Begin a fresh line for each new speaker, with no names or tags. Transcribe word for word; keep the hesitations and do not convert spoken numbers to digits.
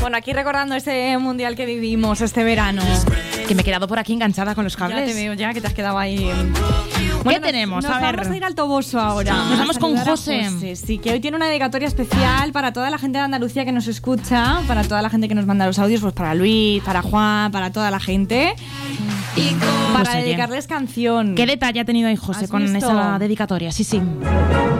Bueno, aquí recordando ese mundial que vivimos este verano.
Que me he quedado por aquí enganchada con los cables.
Ya te veo, ya que te has quedado ahí.
Bueno, ¿qué tenemos?
Nos
a ver.
vamos a ir al Toboso ahora.
Nos vamos con
José.
José.
Sí, que hoy tiene una dedicatoria especial para toda la gente de Andalucía que nos escucha, para toda la gente que nos manda los audios, pues para Luis, para Juan, para toda la gente. Y para
pues
dedicarles canción.
¿Qué detalle ha tenido ahí José con
visto?
esa dedicatoria? Sí, sí.